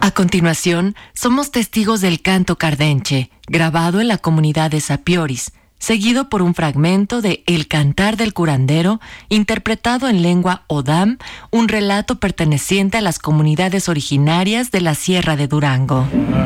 A continuación, somos testigos del canto cardenche, grabado en la comunidad de Sapioris, seguido por un fragmento de El Cantar del Curandero, interpretado en lengua Odam, un relato perteneciente a las comunidades originarias de la Sierra de Durango.